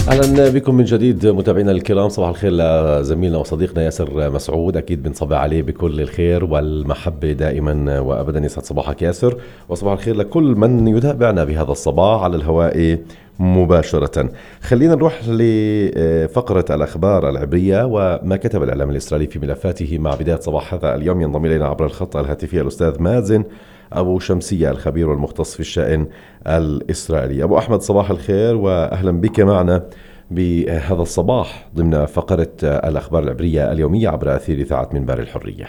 أهلا بكم من جديد متابعينا الكرام. صباح الخير لزميلنا وصديقنا ياسر مسعود، أكيد بنصبح عليه بكل الخير والمحبة دائما وأبدا. يسعد صباحك ياسر، وصباح الخير لكل من يتابعنا بهذا الصباح على الهواء مباشرة. خلينا نروح لفقرة الأخبار العبرية وما كتب الإعلام الإسرائيلي في ملفاته. مع بداية صباح هذا اليوم ينضم إلينا عبر الخط الهاتفي الأستاذ مازن أبو شمسية، الخبير والمختص في الشأن الإسرائيلي. أبو أحمد، صباح الخير وأهلا بك معنا بهذا الصباح ضمن فقرة الأخبار العبرية اليومية عبر أثير إذاعة منبر الحرية.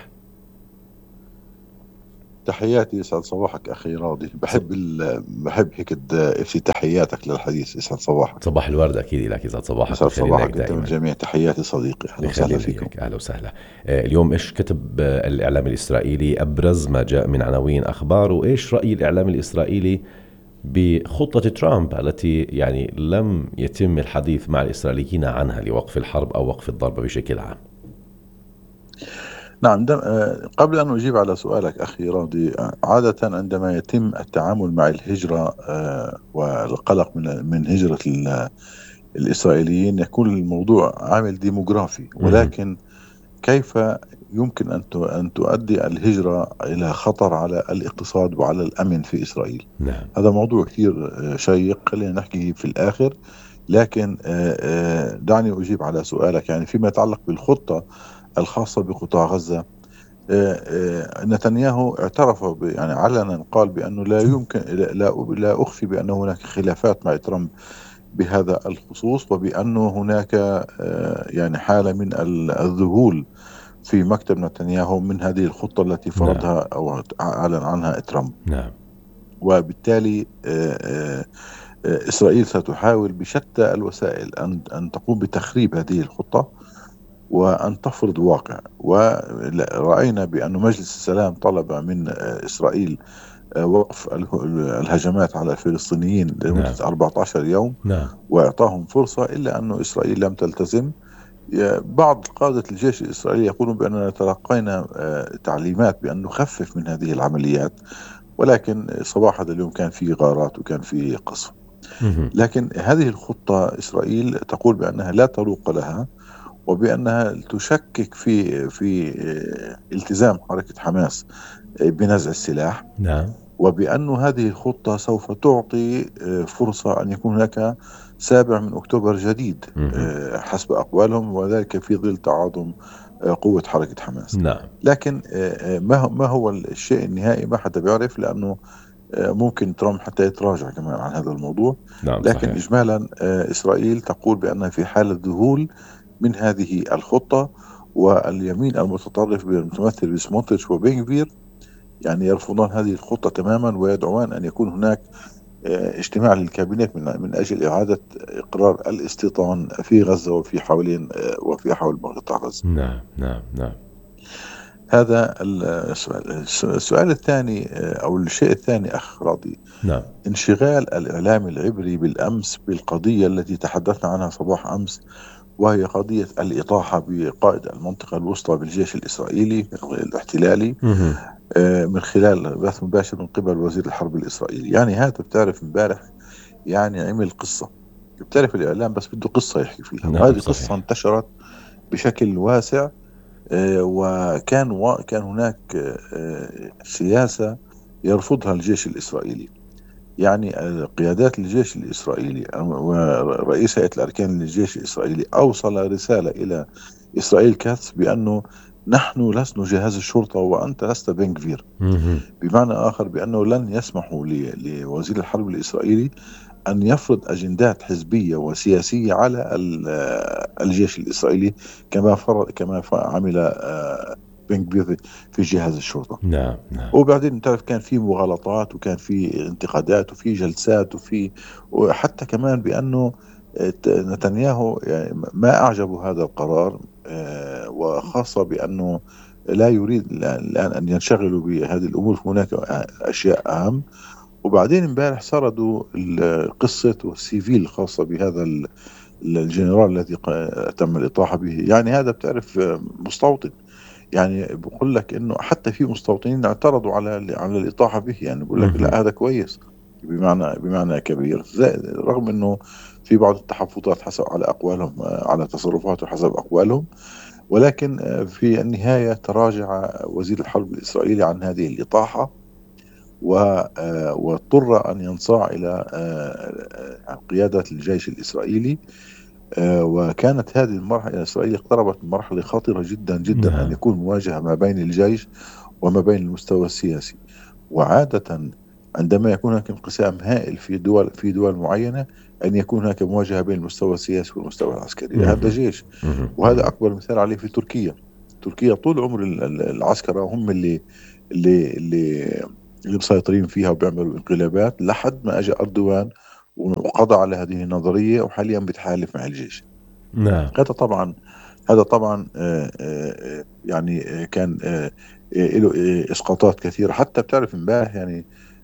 تحياتي، يسعد صباحك أخي راضي. بحب هيك افتتاحياتك للحديث. يسعد صباحك. صباح الورد أكيد لك، يسعد صباحك. يسعد صباحك أنت والجميع. تحياتي صديقي، أهلا وسهلا فيكم. أهلا وسهلا. اليوم إيش كتب الإعلام الإسرائيلي؟ أبرز ما جاء من عناوين أخبار، وإيش رأي الإعلام الإسرائيلي بخطة ترامب التي يعني لم يتم الحديث مع الإسرائيليين عنها لوقف الحرب أو وقف الضرب بشكل عام؟ نعم، قبل أن أجيب على سؤالك أخي راضي، عادة عندما يتم التعامل مع الهجرة والقلق من هجرة الإسرائيليين يكون الموضوع عامل ديموغرافي، ولكن كيف يمكن أن تؤدي الهجرة إلى خطر على الاقتصاد وعلى الأمن في إسرائيل؟ نعم. هذا موضوع كثير شيق، خلينا نحكي في الآخر. لكن دعني أجيب على سؤالك. يعني فيما يتعلق بالخطة الخاصة بقطاع غزة، نتنياهو اعترف يعني علنا، قال بأنه لا يمكن لا أخفي بأن هناك خلافات مع ترامب بهذا الخصوص، وبأنه هناك يعني حالة من الذهول في مكتب نتنياهو من هذه الخطة التي فرضها أو أعلن عنها ترامب. نعم. وبالتالي إسرائيل ستحاول بشتى الوسائل أن تقوم بتخريب هذه الخطة وأن تفرض واقع. ورأينا بأن مجلس السلام طلب من إسرائيل وقف الهجمات على الفلسطينيين لمدة 14 يوم، وإعطاهم فرصة، إلا أن إسرائيل لم تلتزم. بعض قادة الجيش الإسرائيلي يقولون بأننا تلقينا تعليمات بأن نخفف من هذه العمليات، ولكن صباح هذا اليوم كان في غارات وكان في قصف. لكن هذه الخطة إسرائيل تقول بأنها لا طريق لها، وبأنها تشكك في التزام حركة حماس بنزع السلاح. نعم. وبأن هذه الخطة سوف تعطي فرصة أن يكون هناك 7 من أكتوبر جديد حسب أقوالهم، وذلك في ظل تعاظم قوة حركة حماس. نعم. لكن ما هو الشيء النهائي ما حدا بيعرف، لأنه ممكن ترامب حتى يتراجع كمان عن هذا الموضوع. نعم. لكن صحيح. إجمالا إسرائيل تقول بأنها في حالة ذهول من هذه الخطة، واليمين المتطرف المتمثل بسموتريتش وبن-غفير يعني يرفضون هذه الخطة تماما، ويدعون أن يكون هناك اجتماع للكابينت من أجل إعادة إقرار الاستيطان في غزة وفي حول قطاع غزة. نعم. نعم. نعم. هذا السؤال الثاني أو الشيء الثاني أخ راضي. نعم. انشغال الإعلام العبري بالأمس بالقضية التي تحدثنا عنها صباح أمس، وهي قضية الإطاحة بقائد المنطقة الوسطى بالجيش الإسرائيلي الاحتلالي من خلال بث مباشر من قبل وزير الحرب الإسرائيلي. يعني هذا بتعرف امبارح يعني عمل قصة. بتعرف الإعلام بس بده قصة يحكي فيها. نعم. وهذه صحيح. قصة انتشرت بشكل واسع، وكان هناك سياسة يرفضها الجيش الإسرائيلي. يعني قيادات الجيش الإسرائيلي ورئيس هيئة الأركان للجيش الإسرائيلي أوصل رسالة إلى إسرائيل كاتس بأنه نحن لسنا جهاز الشرطة وأنت لست بن-غفير. بمعنى آخر بأنه لن يسمحوا لوزير الحرب الإسرائيلي أن يفرض أجندات حزبية وسياسية على الجيش الإسرائيلي كما عمل بن-غفير في جهاز الشرطة. نعم. نعم. وبعدين تعرف كان في مغالطات وكان في انتقادات وفي جلسات وحتى كمان بأنه نتنياهو يعني ما أعجبه هذا القرار، وخاصة بأنه لا يريد الآن أن ينشغلوا بهذه الأمور، هناك أشياء أهم. وبعدين امبارح سردوا القصة والسيفي الخاصة بهذا الجنرال الذي تم الإطاحة به. يعني هذا بتعرف مستوطن، يعني بقول لك انه حتى في مستوطنين اعترضوا على الإطاحة به. يعني بقول لك لا هذا كويس بمعنى كبير، رغم انه في بعض التحفظات حسب على أقوالهم، على تصرفاته حسب أقوالهم، ولكن في النهاية تراجع وزير الحرب الإسرائيلي عن هذه الإطاحة، واضطر أن ينصاع إلى قيادة الجيش الإسرائيلي. وكانت هذه المرحلة الإسرائيلية اقتربت من مرحلة خطرة جدا جدا، أن نعم. يكون مواجهة ما بين الجيش وما بين المستوى السياسي. وعادة عندما يكون هناك انقسام هائل في دول معينة، أن يكون هناك مواجهة بين المستوى السياسي والمستوى العسكري. هذا مهم. جيش، مهم. وهذا أكبر مثال عليه في تركيا. تركيا طول عمر العسكرة هم اللي اللي اللي مسيطرين فيها وبيعملوا انقلابات، لحد ما أجى أردوغان وقضى على هذه النظرية، وحاليا بيتحالف مع الجيش. نعم. هذا طبعا هذا طبعا يعني كان له اسقاطات كثيره. حتى بتعرف امبارح يعني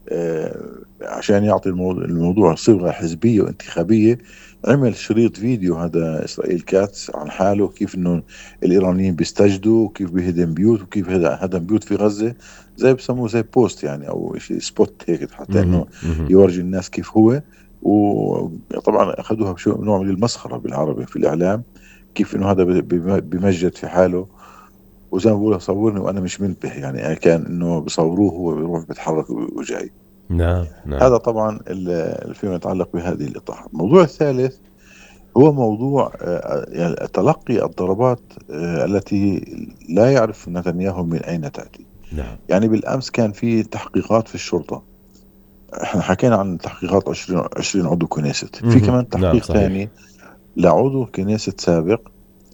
عشان يعطي الموضوع صبغه حزبيه وانتخابيه، عمل شريط فيديو هذا اسرائيل كاتس عن حاله، كيف انه الايرانيين بيستجدوا، وكيف بيهدم بيوت، وكيف هدم بيوت في غزه، زي بسموه زي بوست يعني، او شيء سبوت هيك، حتى انه مهم. مهم. يورجي الناس كيف هو. وطبعا اخذوها بشيء نوع من المسخره بالعربي في الاعلام، كيف انه هذا بمجد في حاله. وزي ما بقول صورني وانا مش منتبه، يعني كان انه بصوروه هو بيروح بيتحرك وجاي. نعم. نعم. هذا طبعا فيما يتعلق بهذه الإطاحة. الموضوع الثالث هو موضوع يعني تلقي الضربات التي لا يعرف نتنياهو من أين تأتي. نعم. يعني بالأمس كان في تحقيقات في الشرطة، احنا حكينا عن تحقيقات 20 عضو كنيست، في مهم. كمان نعم تحقيق صحيح. ثاني لعضو كنيست سابق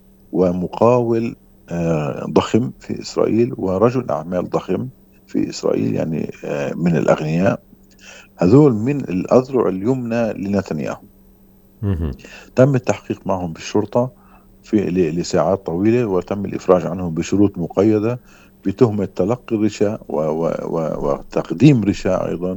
ومقاول ضخم في إسرائيل، ورجل أعمال ضخم في إسرائيل، يعني من الأغنياء، هذول من الأذرع اليمنى لنتنياهو. مهم. تم التحقيق معهم بالشرطة لساعات طويلة، وتم الإفراج عنهم بشروط مقيدة بتهمة تلقي رشا وتقديم رشا أيضا،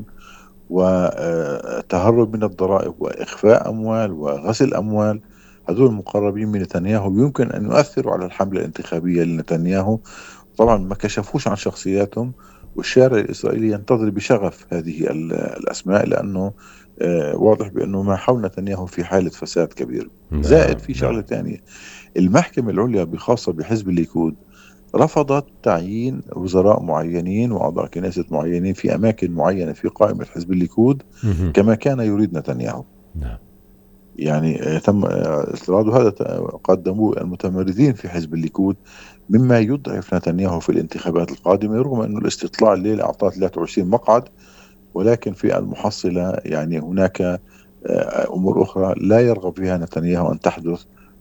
وتهرب من الضرائب وإخفاء أموال وغسل أموال. هذول المقربين من نتنياهو يمكن أن يؤثروا على الحملة الانتخابية لنتنياهو. طبعا ما كشفوش عن شخصياتهم، والشارع الإسرائيلي ينتظر بشغف هذه الأسماء، لأنه واضح بأنه ما حول نتنياهو في حالة فساد كبير. زائد نعم. في نعم. شغلة تانية، المحكمة العليا بخاصة بحزب الليكود رفضت تعيين وزراء معينين وأعضاء كنيسة معينين في أماكن معينة في قائمة حزب الليكود مهم. كما كان يريد نتنياهو. نعم. يعني تم استيراد هذا، قدموه المتمردين في حزب الليكود، مما يضعف نتنياهو في الانتخابات القادمة، رغم أن الاستطلاع الليلة أعطاه 23 مقعد، ولكن في المحصلة يعني هناك أمور أخرى لا يرغب فيها نتنياهو أن تحدث،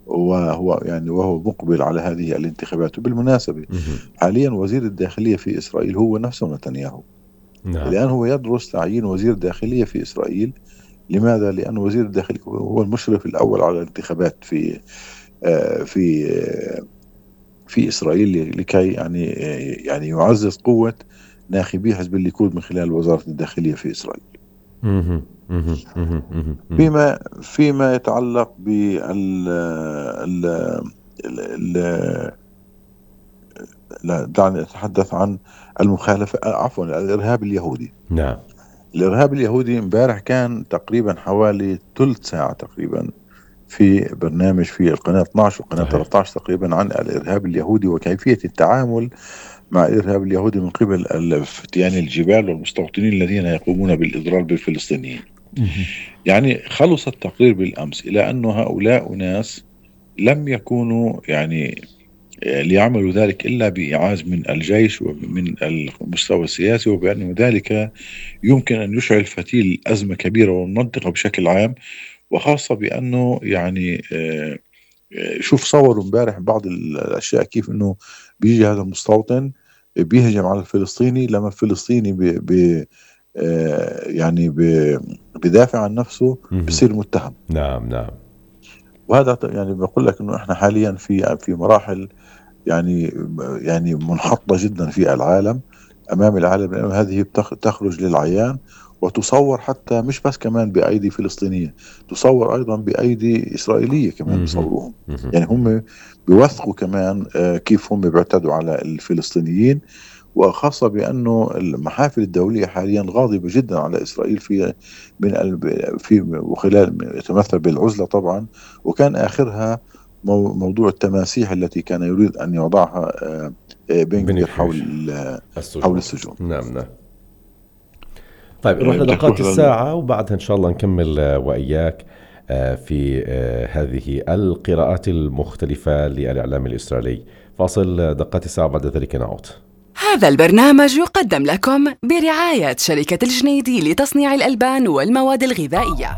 وهو مقبل على هذه الانتخابات. وبالمناسبة مهم. حاليا وزير الداخلية في إسرائيل هو نفسه نتنياهو. نعم. الآن هو يدرس تعيين وزير داخلية في إسرائيل. لماذا؟ لأن وزير الداخلية هو المشرف الأول على الانتخابات في آه، في آه، في إسرائيل، لكي يعني يعزز قوة ناخبي حزب الليكود من خلال وزارة الداخلية في إسرائيل. مهم. مهم. مهم. مهم. مهم. فيما يتعلق بال ال ال لا، دعني أتحدث عن المخالفة، عفوا، الإرهاب اليهودي. نعم. الإرهاب اليهودي امبارح كان تقريبا حوالي ثلث ساعة تقريبا في برنامج في القناة 12 والقناة صحيح. 13 تقريبا عن الإرهاب اليهودي وكيفية التعامل مع الإرهاب اليهودي من قبل فتيان الجبال والمستوطنين الذين يقومون بالإضرار بالفلسطينيين. مهم. يعني خلص التقرير بالأمس إلى أن هؤلاء أناس لم يكونوا يعني ليعملوا ذلك إلا بإعاز من الجيش ومن المستوى السياسي، وبأن ذلك يمكن أن يشعل فتيل أزمة كبيرة والمنطقة بشكل عام. وخاصة بأنه يعني شوف صوروا امبارح بعض الأشياء، كيف أنه بيجي هذا المستوطن بيهجم على الفلسطيني، لما الفلسطيني يعني بدافع عن نفسه مهم. بصير متهم. نعم. نعم. وهذا يعني بقول لك انه احنا حاليا في مراحل يعني منحطة جدا في العالم، امام العالم، لانه هذه تخرج للعيان وتصور حتى مش بس كمان بايدي فلسطينية، تصور ايضا بايدي اسرائيلية كمان مهم. بصوروهم. مهم. يعني هم بيوثقوا كمان كيف هم بيعتدوا على الفلسطينيين، وخاصة بأنه المحافل الدولية حاليا غاضبة جدا على إسرائيل في وخلال يتمثل بالعزلة طبعا، وكان آخرها موضوع التماسيح التي كان يريد أن يوضعها بن بن غفير كفير حول السجون. السجون. نعم نعم. طيب نروح بدك لدقات تروح الساعة وبعدها إن شاء الله نكمل وإياك في هذه القراءات المختلفة للإعلام الإسرائيلي. فاصل دقات الساعة، بعد ذلك نعود. هذا البرنامج يقدم لكم برعاية شركة الجنيدي لتصنيع الألبان والمواد الغذائية.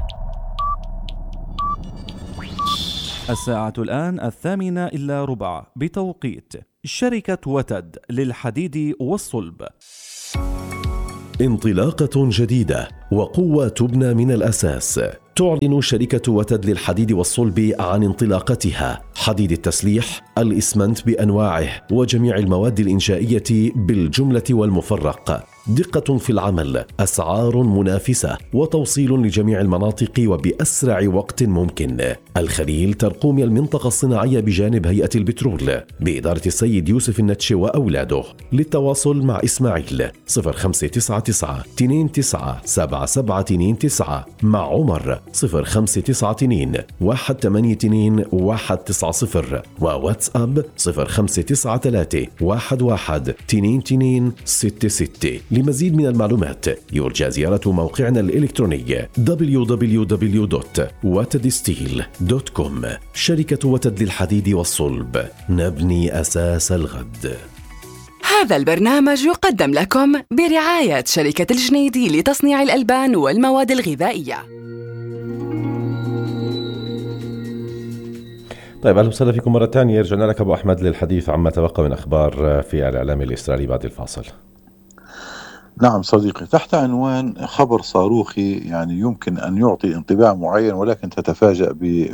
الساعة الآن 8:45 بتوقيت شركة وتد للحديد والصلب. انطلاقة جديدة وقوة تبنى من الأساس. تعلن شركة وتد للحديد والصلب عن انطلاقتها حديد التسليح، الإسمنت بأنواعه وجميع المواد الإنشائية بالجملة والمفرق. دقة في العمل، أسعار منافسة، وتوصيل لجميع المناطق وبأسرع وقت ممكن. الخليل ترقوم المنطقة الصناعية بجانب هيئة البترول بإدارة السيد يوسف النتش وأولاده. للتواصل مع إسماعيل 0599 29 7729، مع عمر 0592 182 190، وواتساب 0593 11 22 66. لمزيد من المعلومات يرجى زيارة موقعنا الإلكتروني www.watedsteel.com. شركة وتد للحديد والصلب، نبني أساس الغد. هذا البرنامج يقدم لكم برعاية شركة الجنيدي لتصنيع الألبان والمواد الغذائية. طيب أهلا وسهلا فيكم مرة ثانية. رجعنا لك أبو أحمد للحديث عما تبقى من أخبار في الإعلام الإسرائيلي بعد الفاصل. نعم صديقي، تحت عنوان خبر صاروخي يعني يمكن أن يعطي انطباع معين ولكن تتفاجأ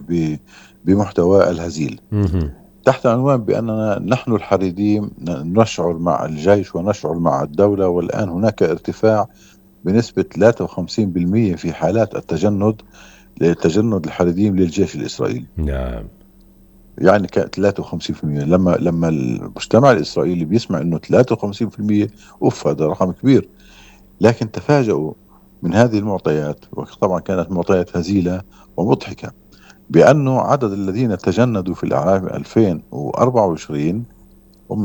بمحتوى الهزيل. تحت عنوان بأننا نحن الحريديم نشعر مع الجيش ونشعر مع الدولة، والآن هناك ارتفاع بنسبة 53% في حالات التجند الحريديم للجيش الإسرائيلي. نعم، يعني 53%. لما المجتمع الإسرائيلي بيسمع إنه 53%، أوف، هذا رقم كبير. لكن تفاجؤوا من هذه المعطيات، وطبعا كانت معطيات هزيلة ومضحكة، بأنه عدد الذين تجندوا في العام 2024 هم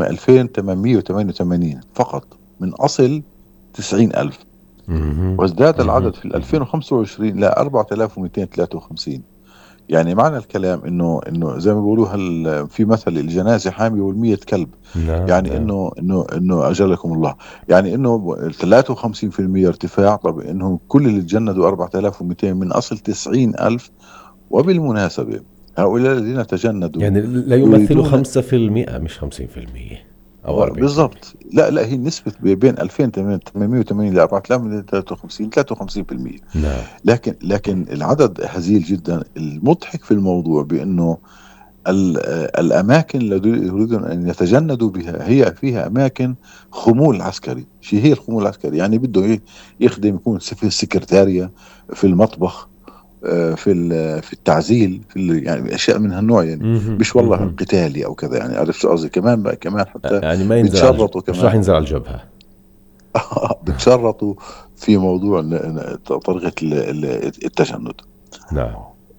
2888 فقط من أصل 90,000، وازداد العدد في 2025 ل 4253. يعني معنى الكلام انه زي ما بيقولوا في مثل الجنازه حامي والمية كلب. يعني انه اجلكم الله، يعني انه 53% ارتفاع. طب انه كل اللي تجندوا 4200 من اصل 90,000. وبالمناسبه هؤلاء الذين تجندوا يعني لا يمثلوا 5% مش 50% او 40%. بالضبط. لا هي نسبة بين 2880 ل 4053 53%. نعم. لكن العدد هزيل جدا. المضحك في الموضوع بأنه الأماكن التي يريدون أن يتجندوا بها هي فيها أماكن خمول عسكري. شيء هي الخمول العسكري؟ يعني بده يخدم، يكون في السكرتارية، في المطبخ، في التعزيل، يعني اشياء من هالنوع، يعني مش والله قتالي او كذا. يعني عرفت شو قصدي؟ كمان حتى يعني ما ينزل مش راح ينزل على الجبهة. بتشرطوا في موضوع طريقة التجند. نعم.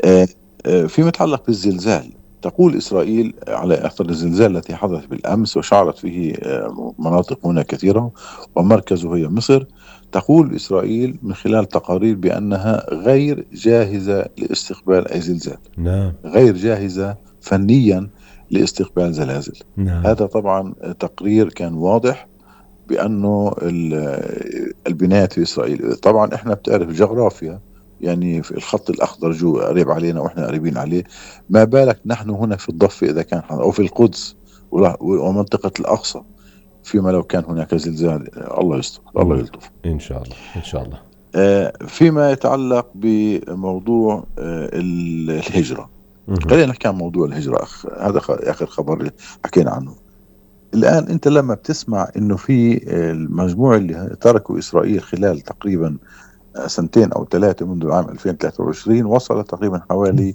في متعلق بالزلزال، تقول إسرائيل على أثر الزلزال التي حدث بالأمس وشعرت فيه مناطق هنا كثيرة ومركزه هي مصر، تقول إسرائيل من خلال تقارير بأنها غير جاهزة لاستقبال أي زلزال. نعم. غير جاهزة فنيا لاستقبال زلازل. نعم. هذا طبعا تقرير كان واضح بأنه البنايات في إسرائيل، طبعا إحنا بتعرف الجغرافيا، يعني في الخط الأخضر جو قريب علينا وإحنا قريبين عليه، ما بالك نحن هنا في الضفة إذا كان أو في القدس ومنطقة الأقصى، فيما لو كان هناك زلزال. الله يستر، الله يلطف إن شاء الله إن شاء الله. فيما يتعلق بموضوع الهجرة، خلينا نحكي عن موضوع الهجرة. هذا آخر خبر حكينا عنه. الآن أنت لما بتسمع إنه في المجموعة اللي تركوا إسرائيل خلال تقريبا 2 أو 3 منذ العام 2023 وصل تقريبا حوالي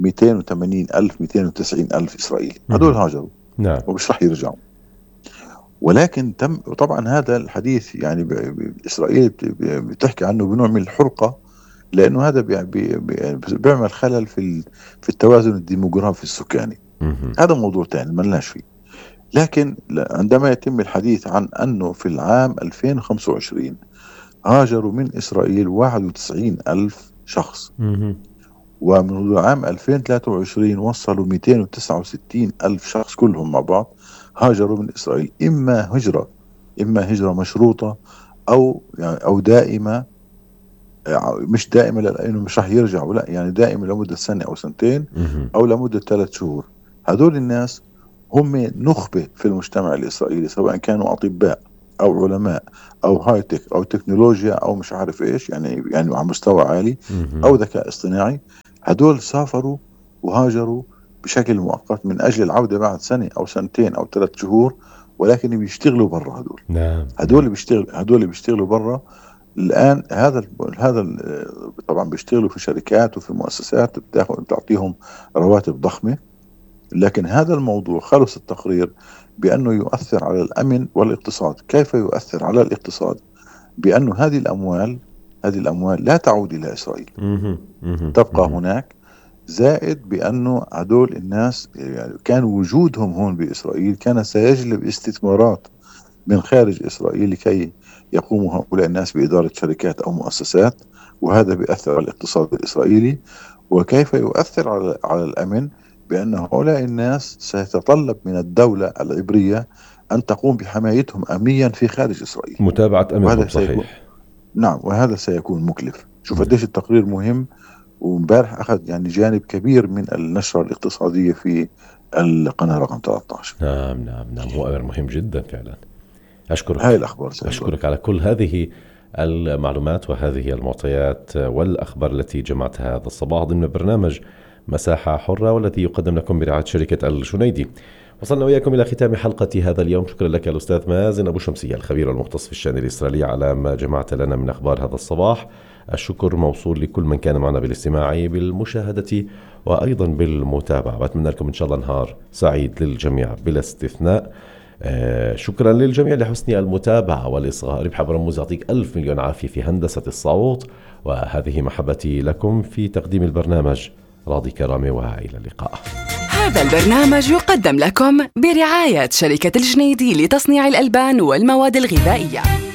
280,000 290,000 إسرائيلي. هدول هاجروا. نعم. ومش رح يرجعوا. ولكن تم طبعا هذا الحديث يعني إسرائيل بتحكي عنه بنوع من الحرقة، لأنه هذا بيعمل خلل في التوازن الديموغرافي السكاني. هذا موضوع ثاني ما لناش فيه. لكن عندما يتم الحديث عن أنه في العام 2025 هاجروا من إسرائيل 91 ألف شخص، ومن عام 2023 وصلوا 269 ألف شخص كلهم مع بعض هاجروا من إسرائيل، إما هجرة مشروطة أو دائمة، مش دائمة لأنه مش راح يرجعوا، لا يعني دائمة لمدة سنة أو سنتين أو لمدة 3 شهور. هذول الناس هم نخبة في المجتمع الإسرائيلي، سواء كانوا أطباء أو علماء أو هايتك أو تكنولوجيا أو مش عارف إيش، يعني على مستوى عالي أو ذكاء اصطناعي. هدول سافروا وهاجروا بشكل مؤقت من أجل العودة بعد سنة أو سنتين أو 3 شهور، ولكن بيشتغلوا برا. هدول بيشتغلوا برا الآن. هذا طبعا بيشتغلوا في شركات وفي مؤسسات بتعطيهم رواتب ضخمة. لكن هذا الموضوع خلص التقرير بأنه يؤثر على الأمن والاقتصاد. كيف يؤثر على الاقتصاد؟ بأنه هذه الأموال لا تعود إلى إسرائيل، تبقى هناك. زائد بأنه هدول الناس يعني كان وجودهم هون بإسرائيل كان سيجلب استثمارات من خارج إسرائيل لكي يقوموا هؤلاء الناس بإدارة شركات أو مؤسسات، وهذا بيأثر على الاقتصاد الإسرائيلي. وكيف يؤثر على الأمن؟ بأن هؤلاء الناس سيتطلب من الدولة العبرية أن تقوم بحمايتهم أمنيا في خارج إسرائيل، متابعة أمنهم. صحيح. نعم، وهذا سيكون مكلف. شوف قديش التقرير مهم، ومبارح أخذ يعني جانب كبير من النشرة الاقتصادية في القناة رقم 13. نعم هو أمر مهم جدا فعلا. أشكرك. هاي الأخبار. أشكرك على كل هذه المعلومات وهذه المعطيات والأخبار التي جمعتها هذا الصباح ضمن برنامج مساحة حرة، والذي يقدم لكم برعاية شركة الجنيدي. وصلنا وإياكم إلى ختام حلقة هذا اليوم. شكرا لك الأستاذ مازن أبو شمسية، الخبير المختص في الشأن الإسرائيلي، على ما جمعت لنا من أخبار هذا الصباح. الشكر موصول لكل من كان معنا بالاستماع، بالمشاهدة، وأيضا بالمتابعة. وأتمنى لكم إن شاء الله نهار سعيد للجميع بلا استثناء. شكرا للجميع لحسن المتابعة والإصغاء. ربح برموز يعطيك 1000 مليون عافية في هندسة الصوت، وهذه محبتي لكم في تقديم البرنامج. راضي كرامي، وإلى اللقاء. هذا البرنامج يقدم لكم برعاية شركة الجنيدي لتصنيع الألبان والمواد الغذائية.